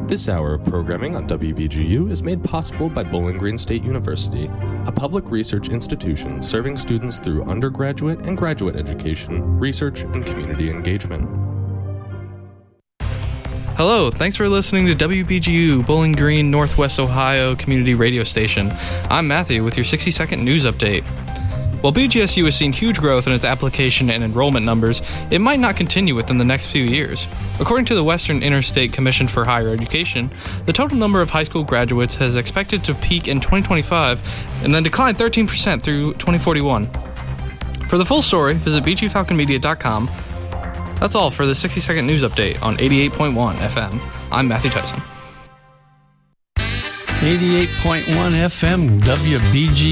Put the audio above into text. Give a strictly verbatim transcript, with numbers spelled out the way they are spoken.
This hour of programming on W B G U is made possible by Bowling Green State University, a public research institution serving students through undergraduate and graduate education, research, and community engagement. Hello, thanks for listening to W B G U, Bowling Green, Northwest Ohio Community Radio Station. I'm Matthew with your sixty-second news update. While B G S U has seen huge growth in its application and enrollment numbers, it might not continue within the next few years. According to the Western Interstate Commission for Higher Education, the total number of high school graduates has expected to peak in twenty twenty-five and then decline thirteen percent through twenty forty-one. For the full story, visit b g falcon media dot com. That's all for the sixty-second news update on eighty-eight point one F M. I'm Matthew Tyson. eighty-eight point one F M W B G